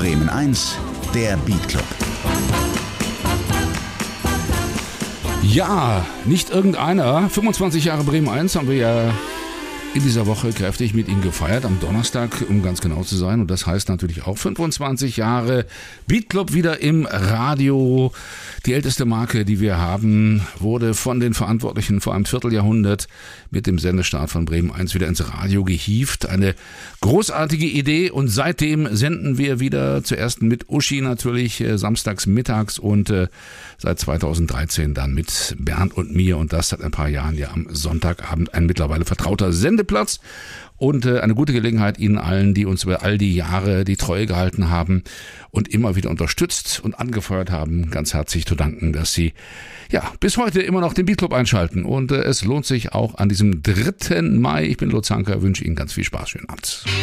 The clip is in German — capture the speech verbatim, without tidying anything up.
Bremen eins, der Beat Club. Ja, nicht irgendeiner. fünfundzwanzig Jahre Bremen eins haben wir ja in dieser Woche kräftig mit Ihnen gefeiert, am Donnerstag, um ganz genau zu sein. Und das heißt natürlich auch fünfundzwanzig Jahre Beat Club wieder im Radio. Die älteste Marke, die wir haben, wurde von den Verantwortlichen vor einem Vierteljahrhundert mit dem Sendestart von Bremen eins wieder ins Radio gehievt. Eine großartige Idee und seitdem senden wir wieder zuerst mit Uschi natürlich äh, samstags mittags und äh, seit zweitausenddreizehn dann mit Bernd und mir und das seit ein paar Jahren ja am Sonntagabend ein mittlerweile vertrauter Sendeplatz. Und äh, eine gute Gelegenheit Ihnen allen, die uns über all die Jahre die Treue gehalten haben und immer wieder unterstützt und angefeuert haben, ganz herzlich zu danken, dass Sie ja bis heute immer noch den Beat Club einschalten. Und äh, es lohnt sich auch an diesem dritten Mai. Ich bin Lutz Hanker, wünsche Ihnen ganz viel Spaß. Schönen Abend.